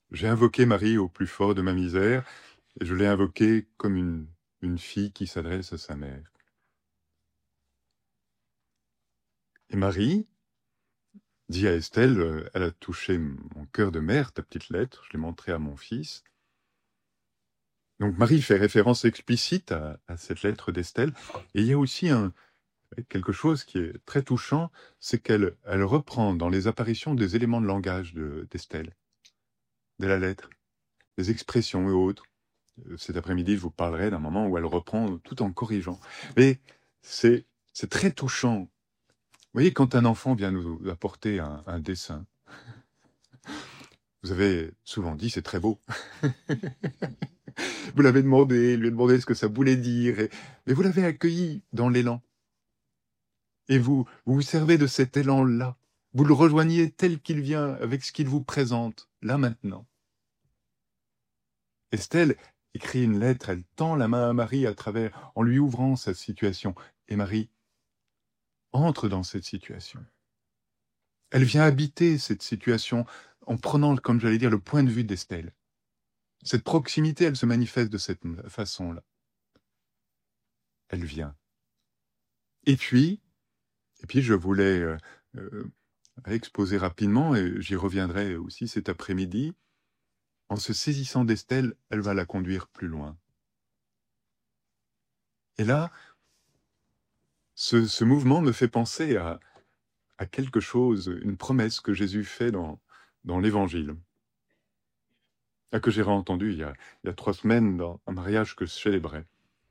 J'ai invoqué Marie au plus fort de ma misère, et je l'ai invoquée comme une fille qui s'adresse à sa mère. Et Marie dit à Estelle, elle a touché mon cœur de mère, ta petite lettre, je l'ai montrée à mon fils. Donc Marie fait référence explicite à cette lettre d'Estelle. Et il y a aussi quelque chose qui est très touchant, c'est qu'elle reprend dans les apparitions des éléments de langage d'Estelle, de la lettre, des expressions et autres. Cet après-midi, je vous parlerai d'un moment où elle reprend tout en corrigeant. Mais c'est très touchant. Vous voyez, quand un enfant vient nous apporter un dessin, vous avez souvent dit c'est très beau. Vous l'avez demandé, lui avez demandé ce que ça voulait dire, mais vous l'avez accueilli dans l'élan. Et vous servez de cet élan-là. Vous le rejoignez tel qu'il vient, avec ce qu'il vous présente, là maintenant. Estelle écrit une lettre, elle tend la main à Marie à travers, en lui ouvrant sa situation. Et Marie entre dans cette situation. Elle vient habiter cette situation en prenant, comme j'allais dire, le point de vue d'Estelle. Cette proximité, elle se manifeste de cette façon-là. Elle vient. Et puis je voulais exposer rapidement, et j'y reviendrai aussi cet après-midi, en se saisissant d'Estelle, elle va la conduire plus loin. Et là, ce mouvement me fait penser à quelque chose, une promesse que Jésus fait dans l'Évangile, que j'ai réentendu il y a 3 semaines dans un mariage que je célébrais.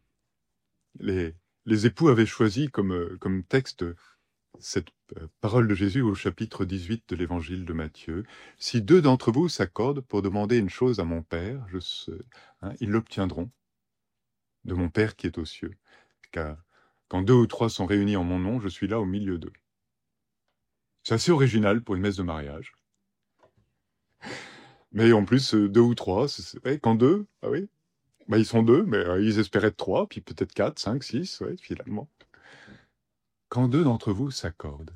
Les époux avaient choisi comme texte cette parole de Jésus au chapitre 18 de l'Évangile de Matthieu. « Si 2 d'entre vous s'accordent pour demander une chose à mon Père, ils l'obtiendront de mon Père qui est aux cieux. Car quand 2 ou 3 sont réunis en mon nom, je suis là au milieu d'eux. » C'est assez original pour une messe de mariage. Mais en plus, 2 ou 3, quand 2, ah oui, bah, ils sont 2, mais ils espéraient être 3, puis peut-être 4, 5, 6, ouais, finalement. Quand 2 d'entre vous s'accordent,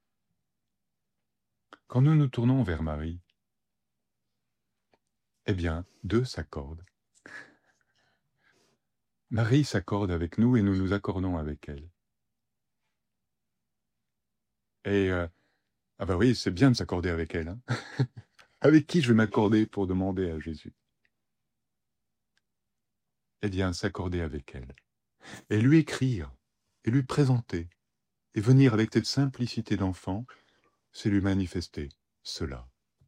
quand nous nous tournons vers Marie, eh bien, 2 s'accordent. Marie s'accorde avec nous et nous nous accordons avec elle. Et, ah bah oui, c'est bien de s'accorder avec elle. Hein. Avec qui je vais m'accorder pour demander à Jésus? Eh bien, s'accorder avec elle. Et lui écrire, et lui présenter, et venir avec cette simplicité d'enfant, c'est lui manifester cela.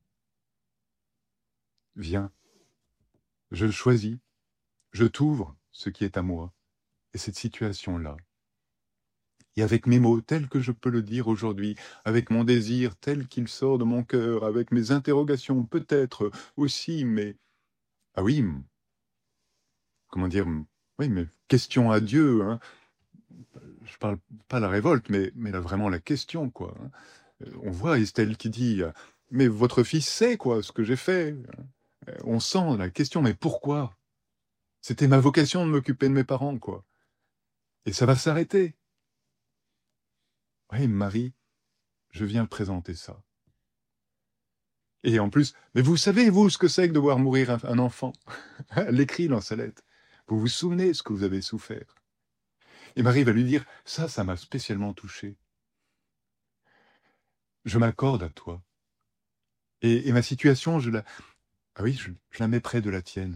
Viens, je choisis, je t'ouvre ce qui est à moi, et cette situation-là. Et avec mes mots tels que je peux le dire aujourd'hui, avec mon désir tel qu'il sort de mon cœur, avec mes interrogations peut-être aussi, mais... Ah oui, comment dire, oui, mais question à Dieu, hein. Je parle pas la révolte, mais là, vraiment la question, quoi. Hein. On voit Estelle qui dit, mais votre fils sait, quoi, ce que j'ai fait. On sent la question, mais pourquoi? C'était ma vocation de m'occuper de mes parents, quoi. Et ça va s'arrêter. Oui, Marie, je viens présenter ça. Et en plus, mais vous savez, vous, ce que c'est que de voir mourir un enfant? Elle l'écrit dans sa lettre. Vous vous souvenez ce que vous avez souffert? Et Marie va lui dire, ça m'a spécialement touché. Je m'accorde à toi. Et ma situation, ah oui, je la mets près de la tienne.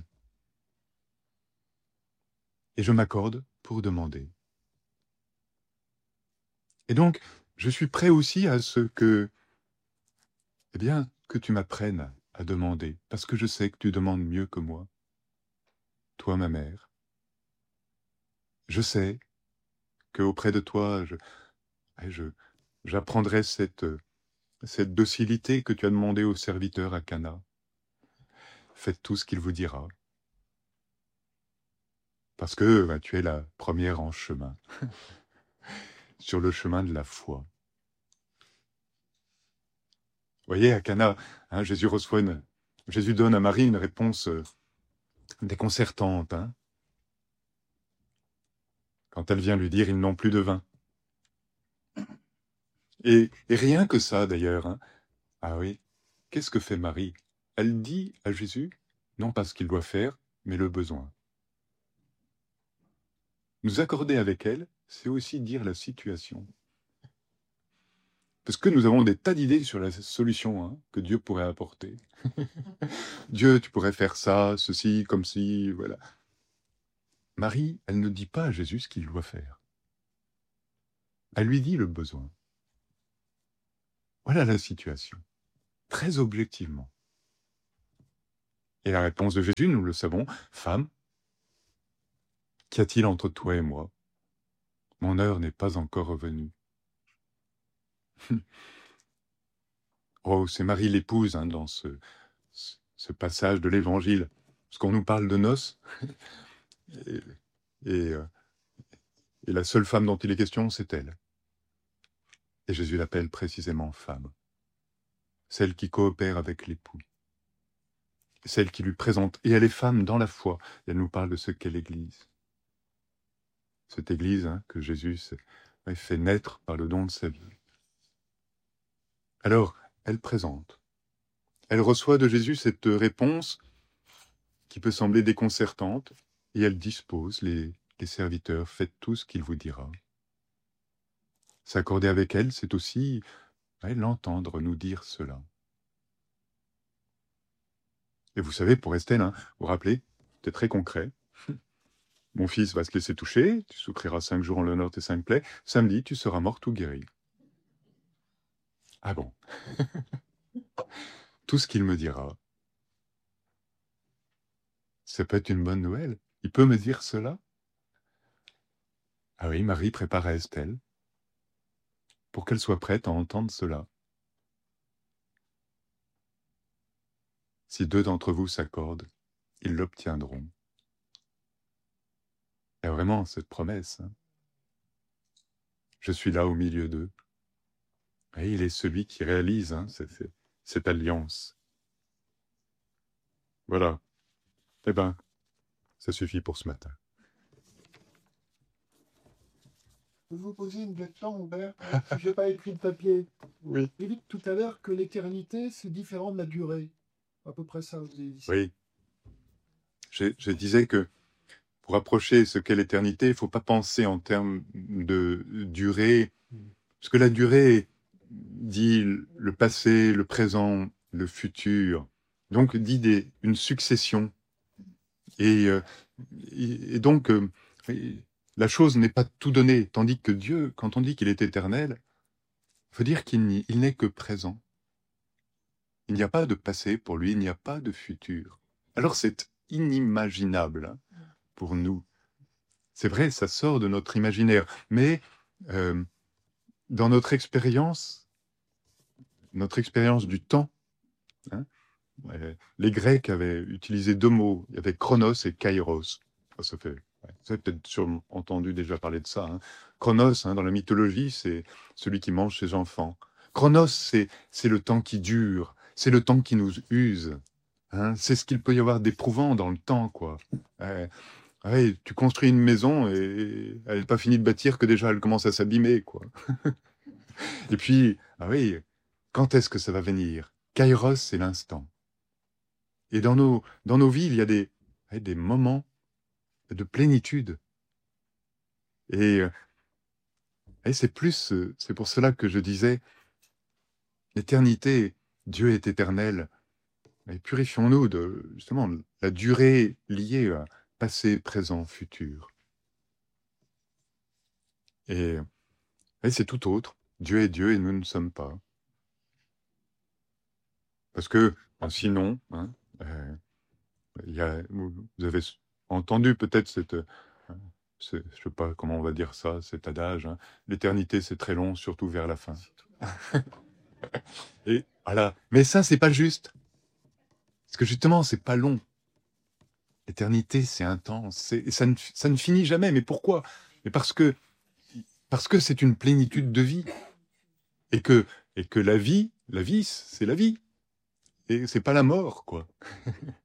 Et je m'accorde pour demander. Et donc, je suis prêt aussi à ce que, eh bien, que tu m'apprennes à demander, parce que je sais que tu demandes mieux que moi. Toi, ma mère. Je sais qu'auprès de toi, j'apprendrai cette docilité que tu as demandé au serviteur à Cana. Faites tout ce qu'il vous dira. Parce que tu es la première en chemin, sur le chemin de la foi. Vous voyez, à Cana, hein, Jésus donne à Marie une réponse déconcertante. Hein, quand elle vient lui dire, ils n'ont plus de vin. Et rien que ça, d'ailleurs. Hein. Ah oui, qu'est-ce que fait Marie? elle dit à Jésus, non pas ce qu'il doit faire, mais le besoin. Nous accorder avec elle, c'est aussi dire la situation. Parce que nous avons des tas d'idées sur la solution hein, que Dieu pourrait apporter. Dieu, tu pourrais faire ça, ceci, comme ci, voilà. Marie, elle ne dit pas à Jésus ce qu'il doit faire. Elle lui dit le besoin. Voilà la situation, très objectivement. Et la réponse de Jésus, nous le savons, « Femme, qu'y a-t-il entre toi et moi? Mon heure n'est pas encore revenue. » Oh, c'est Marie l'épouse hein, dans ce passage de l'Évangile. Parce qu'on nous parle de noces, et, et, et la seule femme dont il est question, c'est elle. Et Jésus l'appelle précisément femme. Celle qui coopère avec l'époux. Celle qui lui présente. Et elle est femme dans la foi. Et elle nous parle de ce qu'est l'Église. Cette Église hein, que Jésus fait naître par le don de sa vie. Alors, elle présente. Elle reçoit de Jésus cette réponse qui peut sembler déconcertante, et elle dispose les serviteurs, faites tout ce qu'il vous dira. S'accorder avec elle, c'est aussi l'entendre nous dire cela. Et vous savez, pour Estelle, hein, vous vous rappelez, c'était très concret. Mon fils va se laisser toucher, tu souffriras 5 jours en l'honneur de tes 5 plaies, samedi, tu seras morte ou guérie. Ah bon. Tout ce qu'il me dira, ça peut être une bonne nouvelle. Il peut me dire cela? Ah oui, Marie prépare Estelle pour qu'elle soit prête à entendre cela. Si 2 d'entre vous s'accordent, ils l'obtiendront. Il y a vraiment cette promesse. Hein. Je suis là au milieu d'eux. Et il est celui qui réalise hein, cette alliance. Voilà. Eh bien, ça suffit pour ce matin. Je vais vous poser une question, Hubert, si je n'ai pas écrit de papier. Oui. J'ai dit tout à l'heure que l'éternité, c'est différent de la durée. À peu près ça, vous avez dit. Oui. Je disais que pour approcher ce qu'est l'éternité, il ne faut pas penser en termes de durée, parce que la durée dit le passé, le présent, le futur, donc dit une succession. Et donc, la chose n'est pas tout donné, tandis que Dieu, quand on dit qu'il est éternel, il faut dire qu'il n'est que présent. Il n'y a pas de passé pour lui, il n'y a pas de futur. Alors c'est inimaginable hein, pour nous. C'est vrai, ça sort de notre imaginaire, mais dans notre expérience du temps, hein, les Grecs avaient utilisé 2 mots, il y avait chronos et kairos. Ça fait, vous avez peut-être sûrement entendu déjà parler de ça. Hein. Chronos, hein, dans la mythologie, c'est celui qui mange ses enfants. Chronos, c'est le temps qui dure, c'est le temps qui nous use. Hein. C'est ce qu'il peut y avoir d'éprouvant dans le temps, quoi. Ouais, tu construis une maison et elle n'est pas finie de bâtir que déjà elle commence à s'abîmer, quoi. Et puis, ah oui, quand est-ce que ça va venir? Kairos, c'est l'instant. Et dans nos vies, il y a des moments de plénitude. Et c'est pour cela que je disais, l'éternité, Dieu est éternel. Et purifions-nous de, justement, la durée liée à passé, présent, futur. Et c'est tout autre. Dieu est Dieu et nous ne sommes pas. Parce que, sinon, hein, vous avez entendu peut-être je ne sais pas comment on va dire ça, cet adage, hein, l'éternité c'est très long, surtout vers la fin. Et voilà. Mais ça, c'est pas juste. Parce que justement, c'est pas long. L'éternité, c'est intense. Ça ne finit jamais. Mais pourquoi? Mais parce que c'est une plénitude de vie. Et que la vie, c'est la vie. Et c'est pas la mort, quoi.